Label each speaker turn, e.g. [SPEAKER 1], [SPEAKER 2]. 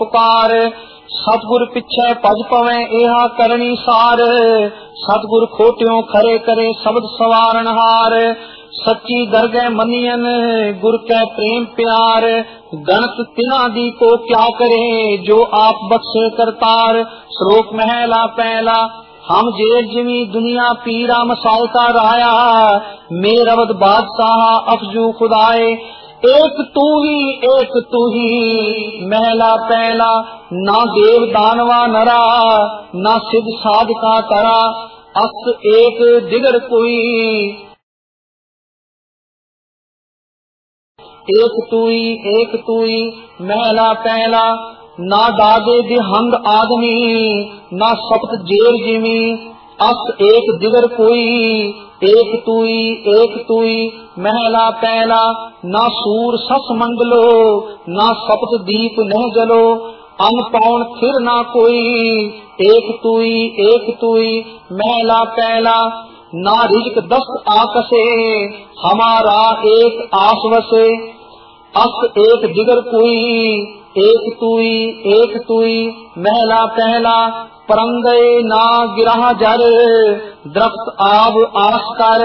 [SPEAKER 1] पुकार। सतगुर पिछे भज पवे एहा करनी सार। सतगुर खोटियों खरे करे शब्द सवारण हार। सच्ची दरगह मनियन गुर कै प्रेम प्यार। गणत तिना दी को क्या करे जो आप बख्शे करतार। श्लोक महला पहला। हम जेर जिमी दुनिया पीरा मसायका राया। मेरवद बादशाह अफजू खुदाए। एक तू ही महला पहला। ना देव दानवा नरा ना सिद्ध साधका तरा। अस एक दिगर कोई एक तू ही महला पहला। ना दादे दिहंग आदमी ना सप्त जेर जिमी। अस एक दिगर कोई एक तू ही महला पहला। ना सूर सस मंडलो ना सप्त दीप नह जलो। अन पाउन फिर ना कोई एक तू ही महला पहला। ना रिजक दस्त आकसे हमारा एक आसवसे। अस एक दिगर कोई एक तू ही महला पहला। परंगए ना गिरा जर दरख्त आब आस कर।